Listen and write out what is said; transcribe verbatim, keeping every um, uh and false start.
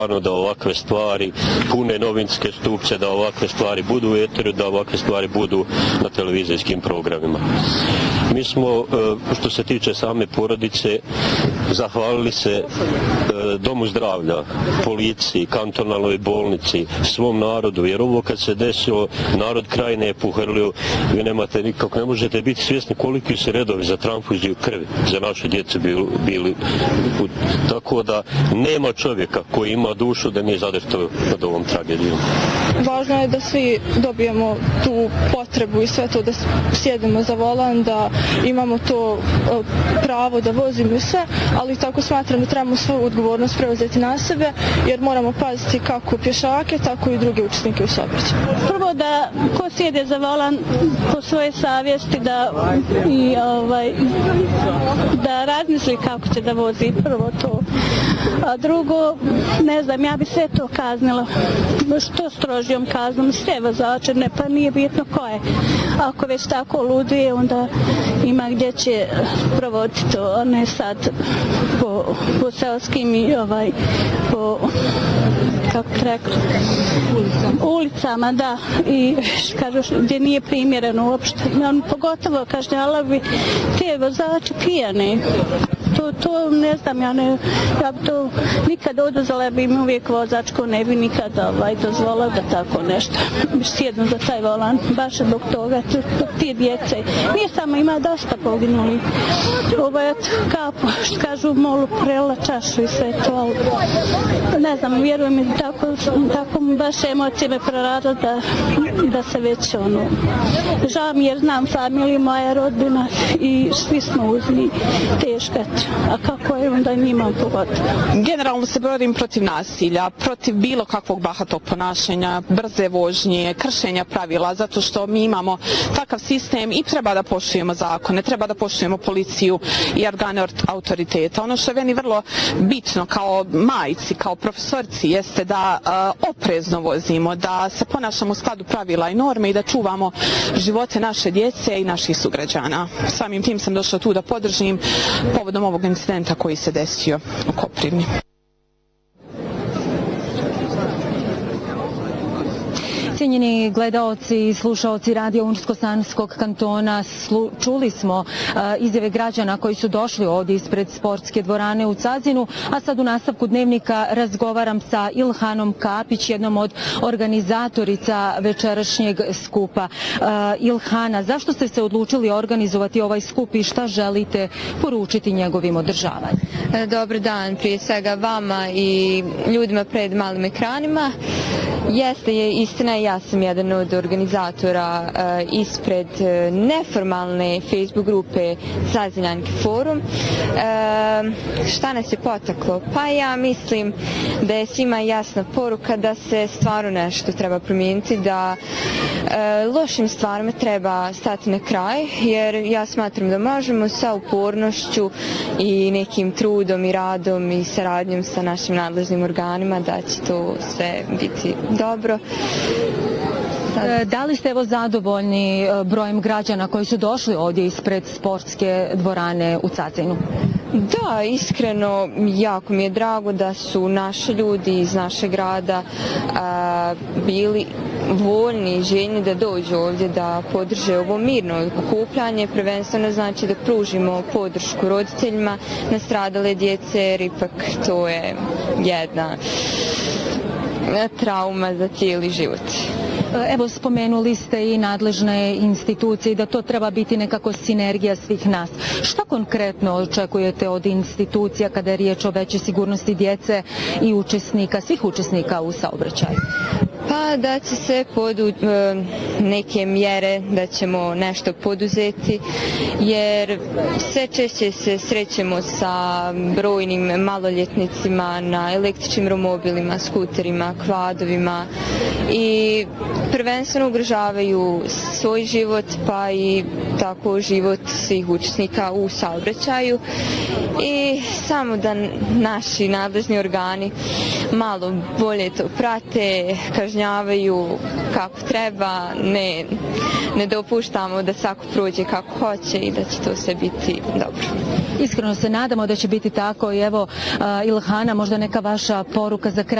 da ovakve stvari pune novinske stupce, da ovakve stvari budu u eteru, da ovakve stvari budu na televizijskim programima. Mi smo, što se tiče same porodice, zahvalili se Domu zdravlja, policiji, kantonalnoj bolnici, svom narodu, jer ovo kad se desilo, narod krajine je puhrlio, vi nemate nikako, ne možete biti svjesni koliki su redovi za transfuziju krvi za naše djece bili, bili. Tako da nema čovjeka koji ima dušu da nije zadrto nad ovom tragedijom. Važno je da svi dobijemo tu potrebu i sve to da sjedemo za volan, da imamo to pravo da vozimo sve, ali tako smatram da trebamo svoju odgovornost preuzeti na sebe, jer moramo paziti kako pješake, tako i druge učesnike u saobraćaju. Prvo da ko sjede za volan po svoje savjesti da i ovaj da razmisli kako će da vozi, prvo to. A drugo, ne znam, ja bi sve to kaznila što strožijom kaznom, sve vozače, ne, pa nije bitno ko je. Ako već tako luduje, onda ima gdje će provoditi to, a ne sad po, po selskim i ovaj, po, kako rekli, ulicama. ulicama, da, i kažu gdje nije primjereno uopšte. On pogotovo kažnjala bi te vozače pijane. To, to ne znam, ja, ne, ja bi to nikad oduzela, bi im uvijek vozačko, ne bi nikad ovaj, dozvolila da tako nešto sjednu za taj volan, baš zbog toga, ti djece. Nije samo, ima dosta poginuli. Ovaj, kapo, što kažu, molu prela čašu i sve to, ali ne znam, vjerujem mi, tako, tako baš emocije me prerada da, da se već ono, žao mi jer znam familiju, moja rodbina i svi smo uz njih teška. A kako je onda njima pogotovo? Generalno se borim protiv nasilja, protiv bilo kakvog bahatog ponašanja, brze vožnje, kršenja pravila, zato što mi imamo takav sistem i treba da poštujemo zakone, treba da poštujemo policiju i organe autoriteta. Ono što je meni vrlo bitno kao majci, kao profesorici, jeste da uh, oprezno vozimo, da se ponašamo u skladu pravila i norme i da čuvamo živote naše djece i naših sugrađana. Samim tim sam došla tu da podržim povodom ovog incidenta koji se desio u Koprivni. Cijenjeni gledaoci i slušaoci Radio Unsko-Sanskog kantona, slu, čuli smo uh, izjave građana koji su došli ovdje ispred sportske dvorane u Cazinu, a sad u nastavku dnevnika razgovaram sa Ilhanom Kapić, jednom od organizatorica večerašnjeg skupa. Uh, Ilhana, zašto ste se odlučili organizovati ovaj skup i šta želite poručiti njegovim održavanjem? Dobar dan, prije svega vama i ljudima pred malim ekranima. Jeste, je istina, ja sam jedan od organizatora uh, ispred uh, neformalne Facebook grupe Zazinjanki forum. Uh, šta nas je potaklo? Pa ja mislim da je svima jasna poruka da se stvarno nešto treba promijeniti, da uh, lošim stvarima treba stati na kraj, jer ja smatram da možemo sa upornošću i nekim trudom i radom i saradnjom sa našim nadležnim organima da će to sve biti dobro. Sad. Da li ste evo zadovoljni brojem građana koji su došli ovdje ispred sportske dvorane u Cazinu? Da, iskreno, jako mi je drago da su naši ljudi iz našeg grada a, bili voljni i željni da dođu ovdje da podrže ovo mirno okupljanje, prvenstveno znači da pružimo podršku roditeljima nastradale djece, jer ipak to je jedna trauma za cijeli život. Evo, spomenuli ste i nadležne institucije, da to treba biti nekako sinergija svih nas. Šta konkretno očekujete od institucija kada je riječ o većoj sigurnosti djece i učesnika, svih učesnika u saobraćaju? Pa da će se podu neke mjere, da ćemo nešto poduzeti, jer sve češće se srećemo sa brojnim maloljetnicima na električnim romobilima, skuterima, kvadovima i prvenstveno ugrožavaju svoj život, pa i tako život svih učesnika u saobraćaju. I samo da naši nadležni organi malo bolje to prate, kažnjavaju kako treba, ne, ne dopuštamo da svako prođe kako hoće i da će to sve biti dobro. Iskreno se nadamo da će biti tako i evo, Ilhana, možda neka vaša poruka za kraj.